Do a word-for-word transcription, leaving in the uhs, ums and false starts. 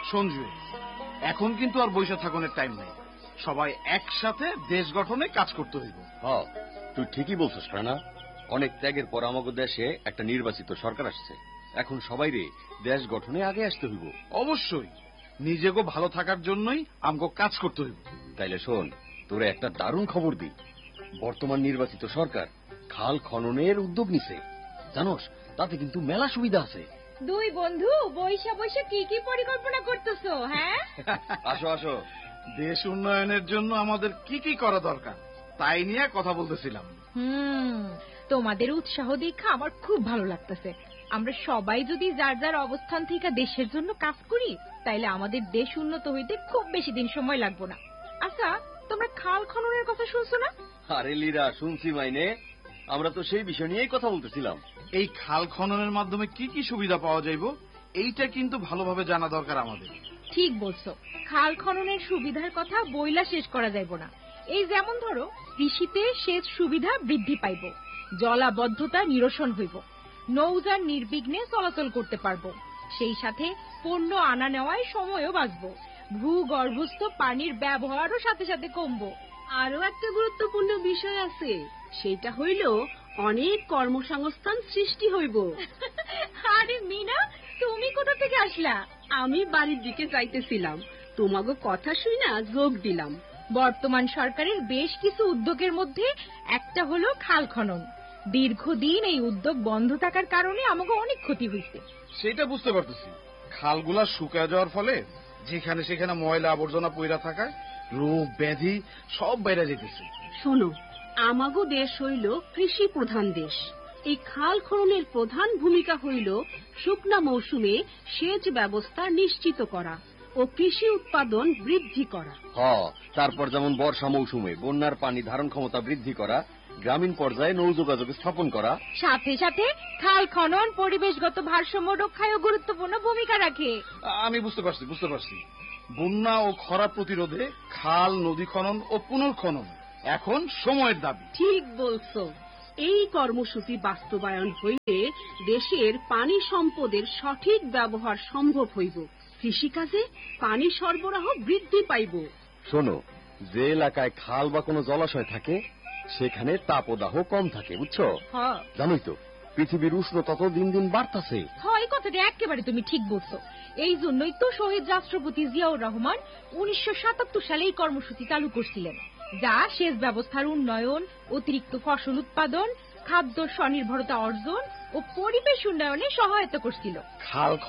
সঞ্জু, এখন কিন্তু আর বৈশা থাকনের টাইম নেই, সবাই একসাথে দেশ গঠনে কাজ করতে হইব। হ্যাঁ, তুই ঠিকই বলছিস না। অনেক ত্যাগের পর আমাদের দেশে একটা নির্বাচিত সরকার আসছে, এখন সবাই রে দেশ গঠনে আগে আসতে হইব। অবশ্যই, নিজেকে ভালো থাকার জন্যই আমগো কাজ করতে হইব। তাইলে শোন, তোরে একটা দারুণ খবর দি। বর্তমান নির্বাচিত সরকার খাল খননের উদ্যোগ নিছে, জানোস? তাতে কিন্তু মেলা সুবিধা আছে। দুই বন্ধু বৈশা বৈশা কি কি পরিকল্পনা করতেছো? হ্যাঁ, আসো আসো। দেশ উন্নয়নের জন্য আমাদের কি কি করা দরকার তাই নিয়ে কথা বলতেছিলাম। হুম, তোমাদের উৎসাহ দেখে আমার খুব ভালো লাগতেছে। আমরা সবাই যদি যার যার অবস্থান থেকে দেশের জন্য কাজ করি, তাইলে আমাদের দেশ উন্নত হইতে খুব বেশি দিন সময় লাগবে না। আচ্ছা, তোমরা খাল খননের কথা শুনছো না? আরে লীরা, শুনছি মাইনে। আমরা তো সেই বিষয় নিয়েই কথা বলতেছিলাম। এই খাল খননের মাধ্যমে কি কি সুবিধা পাওয়া যাইব, এইটা কিন্তু ভালোভাবে জানা দরকার আমাদের। ঠিক বলছো, খাল খননের সুবিধার কথা বইলা শেষ করা যাইব না। এই যেমন ধরো, কৃষিতে সেচ সুবিধা বৃদ্ধি পাইব, জলাবদ্ধতা নিরসন হইব, নৌযান নির্বিঘ্নে চলাচল করতে পারবো, সেই সাথে পণ্য আনা নেওয়ায় সময়ও বাঁচব, ভূগর্ভস্থ পানির ব্যবহারও সাথে সাথে কমবো। আরো একটা গুরুত্বপূর্ণ বিষয় আছে, সেটা হইল অনেক কর্মসংস্থান সৃষ্টি হইব। আরে মিনা, তুমি কোথা থেকে আসলা? আমি বাড়ির দিকে যাইতেছিলাম, তোমাকে কথা শুই না যোগ দিলাম। বর্তমান সরকারের বেশ কিছু উদ্যোগের মধ্যে একটা হলো খাল খনন। দীর্ঘদিন এই উদ্যোগ বন্ধ থাকার কারণে আমাকে অনেক ক্ষতি হয়েছে। সেটা বুঝতে পারতেছি, খালগুলা শুকায় যাওয়ার ফলে যেখানে সেখানে ময়লা আবর্জনা পইরা থাকায় রোগ ব্যাধি সব বাইরে যেতেছে। শোনো, আমাগো দেশ হইল কৃষি প্রধান দেশ। এই খাল খননের প্রধান ভূমিকা হইল শুকনা মৌসুমে সেচ ব্যবস্থা নিশ্চিত করা ও কৃষি উৎপাদন বৃদ্ধি করা। হ্যাঁ, তারপর যেমন বর্ষা মৌসুমে বন্যার পানি ধারণ ক্ষমতা বৃদ্ধি করা, গ্রামীণ পর্যায়ে নৌ যোগাযোগ স্থাপন করা, সাথে সাথে খাল খনন পরিবেশগত ভারসাম্য রক্ষায়ও গুরুত্বপূর্ণ ভূমিকা রাখে। আমি বুঝতে পারছি বুঝতে পারছি বন্যা ও খরা প্রতিরোধে খাল নদী খনন ও পুনর্খনন এখন সময়ের দাবি। ঠিক বলছো। এই কর্মসূচি বাস্তবায়ন হইলে দেশের পানি সম্পদের সঠিক ব্যবহার সম্ভব হইব, কৃষিকাজে পানি সরবরাহ বৃদ্ধি পাইব। শোনো, যে এলাকায় খাল বা কোনো জলাশয় থাকে সেখানে তাপদাহ কম থাকে, বুঝছো? জানোই তো পৃথিবীর উষ্ণতা তো দিন দিন বাড়তাছে। হয়, কথাটা একেবারে তুমি ঠিক বলছো। এই জন্যই তো শহীদ রাষ্ট্রপতি জিয়াউর রহমান উনিশশো সাতাত্তর সালে এই কর্মসূচি চালু করছিলেন, যা সেচ ব্যবস্থার উন্নয়ন, অতিরিক্ত ফসল উৎপাদন, খাদ্য স্বনির্ভরতা অর্জন ও পরিবেশ উন্নয়নে সহায়তা করছিল। খাল